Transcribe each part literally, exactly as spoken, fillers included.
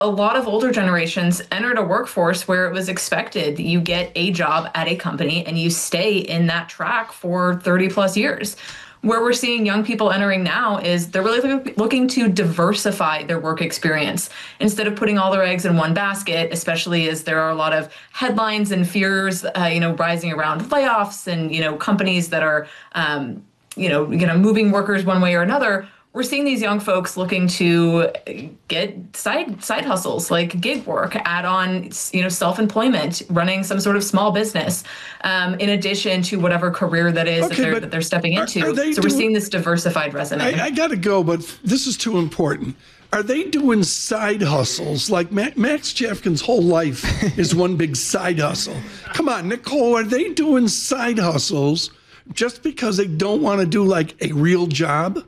a lot of older generations entered a workforce where it was expected that you get a job at a company and you stay in that track for thirty plus years. Where we're seeing young people entering now is they're really looking to diversify their work experience instead of putting all their eggs in one basket, especially as there are a lot of headlines and fears, uh, you know, rising around layoffs and, you know, companies that are, um, you know, you know, moving workers one way or another. We're seeing these young folks looking to get side side hustles like gig work, add on, you know, self-employment, running some sort of small business, um, in addition to whatever career that is okay, that, they're, that they're stepping are, into. are so doing, we're seeing this diversified resume. I, I got to go, but this is too important. Are they doing side hustles? Like Ma- Max Chafkin's whole life is one big side hustle. Come on, Nicole, are they doing side hustles just because they don't want to do like a real job?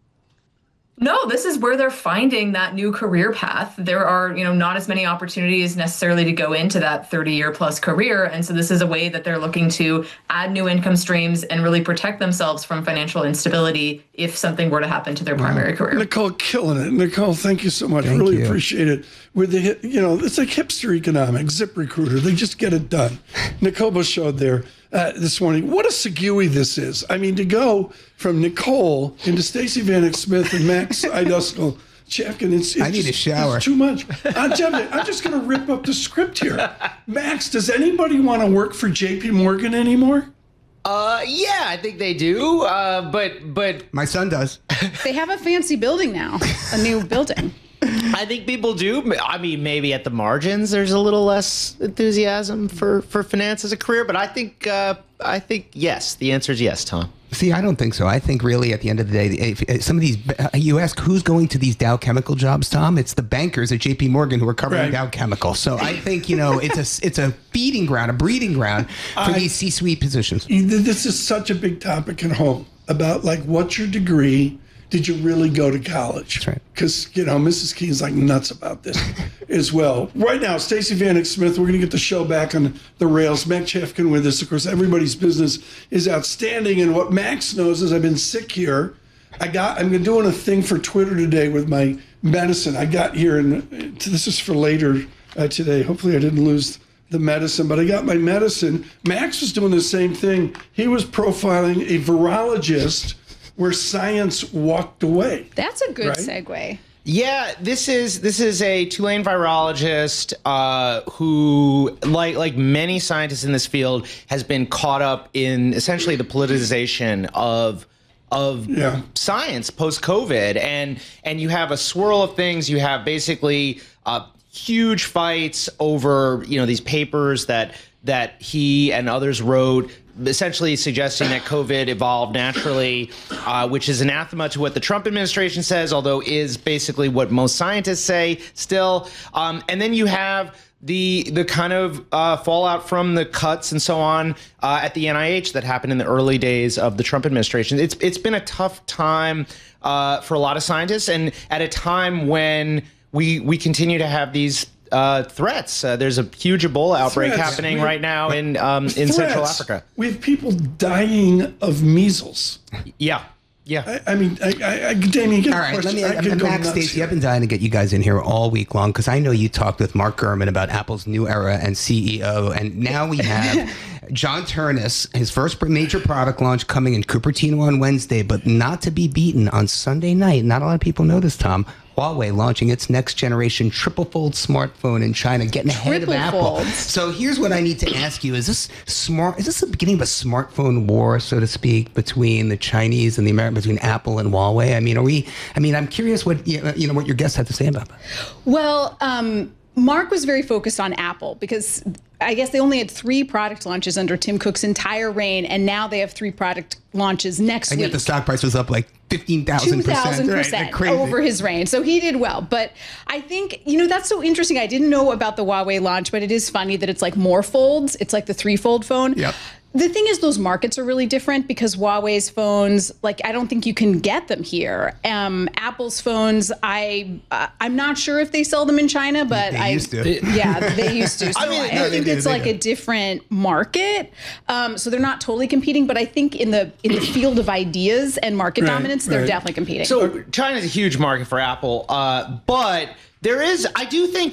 No, this is where they're finding that new career path. There are, you know, not as many opportunities necessarily to go into that thirty year plus career. And so this is a way that they're looking to add new income streams and really protect themselves from financial instability if something were to happen to their primary wow. career. Nicole, killing it. Nicole, thank you so much. Thank really you. appreciate it. With the, you know, it's like hipster economics, ZipRecruiter. They just get it done. Nicole showed there uh, this morning. What a segue this is. I mean, to go from Nicole into Stacey Vanek Smith and Max Iduskel Chafkin, it's, it's I need just, a shower. It's too much. I'm, I'm just going to rip up the script here. Max, does anybody want to work for J P Morgan anymore? Uh, yeah, I think they do. Uh, but but my son does. They have a fancy building now, a new building. I think people do. I mean, maybe at the margins, there's a little less enthusiasm for, for finance as a career. But I think, uh, I think yes. The answer is yes, Tom. See, I don't think so. I think really at the end of the day, if, if some of these, you ask who's going to these Dow Chemical jobs, Tom, it's the bankers at J P Morgan who are covering right. Dow Chemical. So I think, you know, it's a, it's a feeding ground, a breeding ground for I, these C-suite positions. This is such a big topic at home about like, what's your degree? Did you really go to college? That's right. Because, you know, Missus Key is like nuts about this as well. Right now, Stacey Vanek Smith, we're going to get the show back on the rails. Max Chafkin with us. Of course, everybody's business is outstanding. And what Max knows is I've been sick here. I got, I'm doing a thing for Twitter today with my medicine. I got here, and this is for later uh, today. Hopefully I didn't lose the medicine, but I got my medicine. Max was doing the same thing. He was profiling a virologist where science walked away. That's a good right? segue. Yeah, this is this is a Tulane virologist uh, who, like like many scientists in this field, has been caught up in essentially the politicization of of yeah. science post-COVID, and and you have a swirl of things. You have basically uh, huge fights over you know these papers that that he and others wrote, essentially suggesting that COVID evolved naturally, uh, which is anathema to what the Trump administration says, although is basically what most scientists say still. Um, and then you have the the kind of uh, fallout from the cuts and so on uh, at the N I H that happened in the early days of the Trump administration. It's it's been a tough time uh, for a lot of scientists, and at a time when we we continue to have these Uh, threats. Uh, there's a huge Ebola outbreak threats. happening we, right now in um, in threats. Central Africa. We have people dying of measles. Yeah, yeah. I, I mean, I, I, I, Damien, get all a right. question. Let me. I I'm Max, Stacey, I've been dying to get you guys in here all week long because I know you talked with Mark Gurman about Apple's new era and C E O, and now we have John Ternus, his first major product launch coming in Cupertino on Wednesday, but not to be beaten on Sunday night. Not a lot of people know this, Tom. Huawei launching its next generation triple fold smartphone in China, getting ahead Triple of Apple. folds. So here's what I need to ask you: Is this smart? Is this the beginning of a smartphone war, so to speak, between the Chinese and the American, between Apple and Huawei? I mean, are we? I mean, I'm curious what you know what your guests have to say about that. Well, um, Mark was very focused on Apple because I guess they only had three product launches under Tim Cook's entire reign, and now they have three product launches next and week. And yet the stock price was up like fifteen thousand percent. two thousand percent over his reign. So he did well. But I think, you know, that's so interesting. I didn't know about the Huawei launch, but it is funny that it's like more folds. It's like the three-fold phone. Yep. The thing is, those markets are really different because Huawei's phones, like, I don't think you can get them here. Um, Apple's phones, I, uh, I'm not sure if they sell them in China, but They I used to. Yeah, they used to. So I, mean, I no, they think do, it's they like do. a different market. Um, so they're not totally competing, but I think in the in the field of ideas and market Right, dominance, they're right. definitely competing. So China's a huge market for Apple, uh, but there is, I do think